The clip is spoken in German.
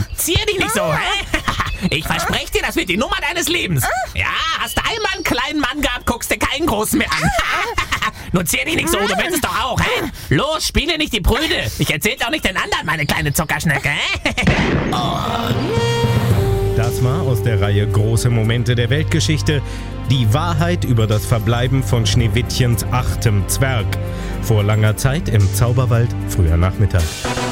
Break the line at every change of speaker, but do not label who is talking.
Zier dich nicht so, hä? Ich verspreche dir, das wird die Nummer deines Lebens. Ja, hast du einmal einen kleinen Mann gehabt, guckst dir keinen großen mehr an. Nur zier dich nicht so, du willst es doch auch, hä? Los, spiele nicht die Prüde. Ich erzähl's auch nicht den anderen, meine kleine Zuckerschnecke, hä?
Das war aus der Reihe Große Momente der Weltgeschichte die Wahrheit über das Verbleiben von Schneewittchens 8. Zwerg. Vor langer Zeit im Zauberwald, früher Nachmittag.